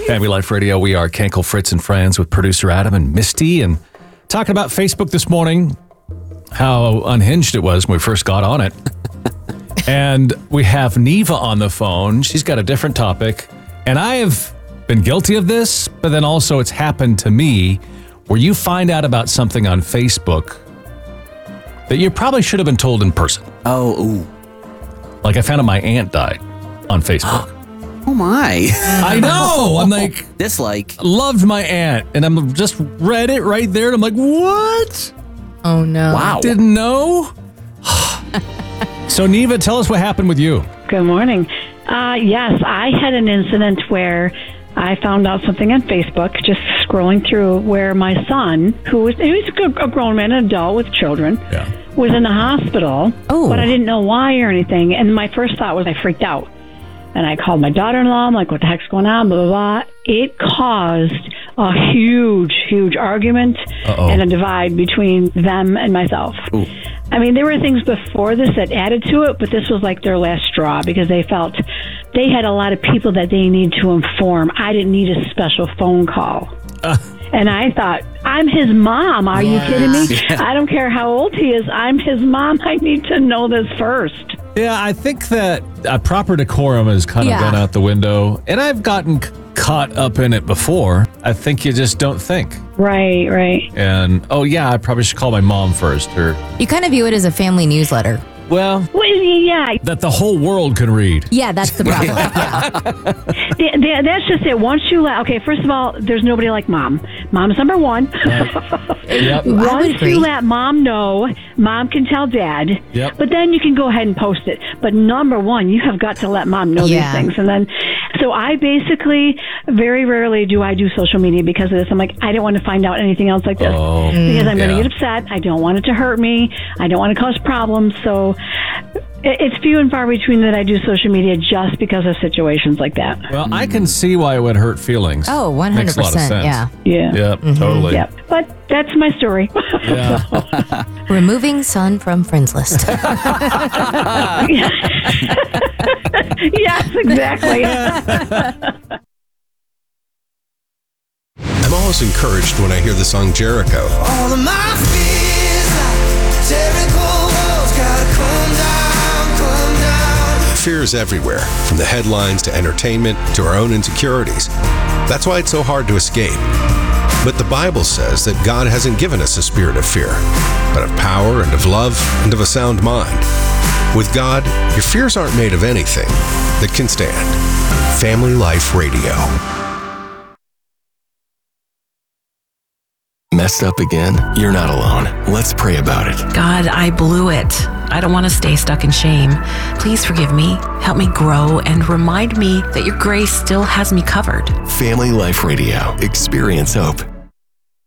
Family Life Radio. We are Kenkel, Fritz, and Friends with producer Adam and Misty, and talking about Facebook this morning, how unhinged it was when we first got on it. And we have Neva on the phone. She's got a different topic, and I have been guilty of this, but then also it's happened to me where you find out about something on Facebook that you probably should have been told in person. Oh, Like I found out my aunt died on Facebook. oh my. I know. I'm like, Dislike. loved my aunt, and I'm just read it right there, and I'm like, what? Oh, no. Wow. Didn't know? So, Neva, tell us what happened with you. Good morning. Yes, I had an incident where I found out something on Facebook, just scrolling through, where my son, he's a grown man, an adult with children, was in the hospital, but I didn't know why or anything. And my first thought was I freaked out. And I called my daughter-in-law. I'm like, what the heck's going on? Blah, blah, blah. It caused a huge argument and a divide between them and myself. Ooh. I mean, there were things before this that added to it, but this was like their last straw because they felt they had a lot of people that they need to inform. I didn't need a special phone call. And I thought, I'm his mom. Are you kidding me? Yeah. I don't care how old he is. I'm his mom. I need to know this first. Yeah, I think that proper decorum has kind of gone out the window, and I've gotten caught up in it before. I think you just don't think. Right. And, I probably should call my mom first, or... You kind of view it as a family newsletter. Well, yeah. that the whole world can read. Yeah, that's the problem. That's just it. Once you first of all, there's nobody like mom. Mom's number one. Yep. Once you let mom know, mom can tell dad. Yep. But then you can go ahead and post it. But number one, you have got to let mom know these things. And then, so I basically, very rarely do I do social media because of this. I'm like, I don't want to find out anything else like this. Because I'm going to get upset. I don't want it to hurt me. I don't want to cause problems. So it's few and far between that I do social media just because of situations like that. Well, I can see why it would hurt feelings. Oh, 100%. Makes a lot of sense. Yeah. Yep, totally. Yep. But that's my story. Yeah. Removing son from friends list. Yes, exactly. I'm always encouraged when I hear the song Jericho. All of my fears like Jericho walls gotta come down. Fear is everywhere, from the headlines to entertainment to our own insecurities. That's why it's so hard to escape. But the Bible says that God hasn't given us a spirit of fear, but of power and of love and of a sound mind. With God, your fears aren't made of anything that can stand. Family Life Radio. Messed up again? You're not alone. Let's pray about it. God, I blew it. I don't want to stay stuck in shame. Please forgive me, help me grow, and remind me that your grace still has me covered. Family Life Radio. Experience hope.